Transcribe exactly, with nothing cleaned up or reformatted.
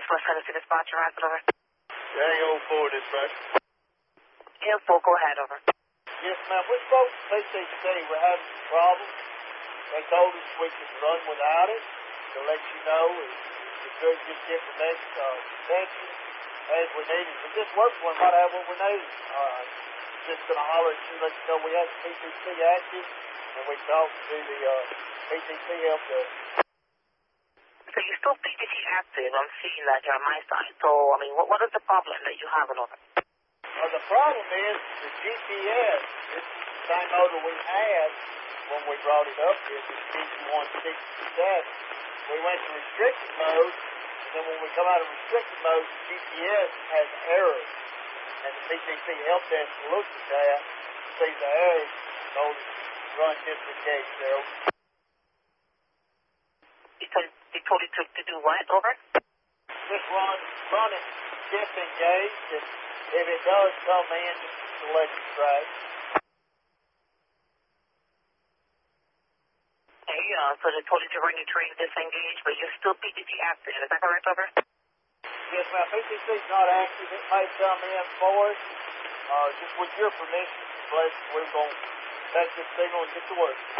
West Tennessee dispatcher, Rapid, over. Gang oh four, dispatch. Info, go ahead, over. Yes, ma'am. We spoke to P C C. We're having some problems. They told us we could run without it to let you know if we could just get the next uh, protection as we need it. If this works, we might have what we need. Uh, just going to holler at you, let you know we have the P C C active, and we talked to the uh, P C C help desk. So you're still P C C active. I'm seeing that here on my side. So, I mean, what, what is the problem that you have, over? Uh, the problem is the G P S. This is the same motor we had when we brought it up here, the G P one sixty-seven. We went to restricted mode, and then when we come out of restricted mode, the G P S has errors. And the P C C help desk looks at that, sees the errors, and knows to run disengage there. You told, you told you to, to do what, over? Just run, run it disengaged, and if it does come in, just select the track. Okay, uh, so they told you to run your train disengaged, but you're still P C C active. Is that correct, over? Yes, ma'am. P C C's not active. It may come in for us. Uh, just with your permission, please, we're going to take this signal and get to work.